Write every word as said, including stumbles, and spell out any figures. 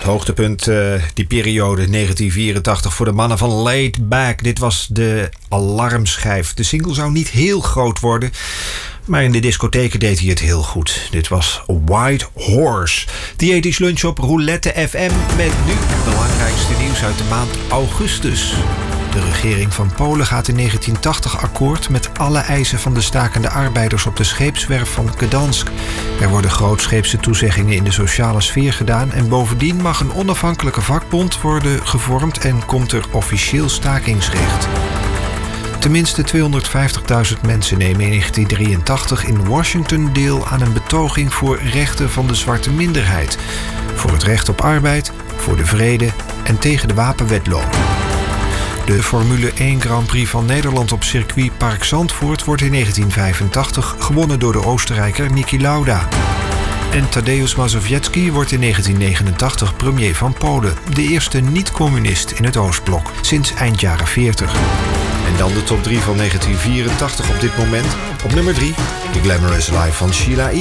Het hoogtepunt, uh, die periode negentien vierentachtig voor de mannen van Laid Back. Dit was de alarmschijf. De single zou niet heel groot worden, maar in de discotheken deed hij het heel goed. Dit was White Horse. Diëtisch lunch op Roulette F M met nu het belangrijkste nieuws uit de maand augustus. De regering van Polen gaat in negentien tachtig akkoord met alle eisen van de stakende arbeiders op de scheepswerf van Gdansk. Er worden grootscheepse toezeggingen in de sociale sfeer gedaan en bovendien mag een onafhankelijke vakbond worden gevormd en komt er officieel stakingsrecht. Tenminste tweehonderdvijftigduizend mensen nemen in negentien drieëntachtig in Washington deel aan een betoging voor rechten van de zwarte minderheid. Voor het recht op arbeid, voor de vrede en tegen de wapenwetloop. De Formule één Grand Prix van Nederland op circuitpark Zandvoort wordt in negentien vijfentachtig gewonnen door de Oostenrijker Niki Lauda. En Tadeusz Mazowiecki wordt in negentien negenentachtig premier van Polen. De eerste niet-communist in het Oostblok, sinds eind jaren veertig. En dan de top drie van negentien vierentachtig op dit moment. Op nummer drie, The Glamorous Life van Sheila E.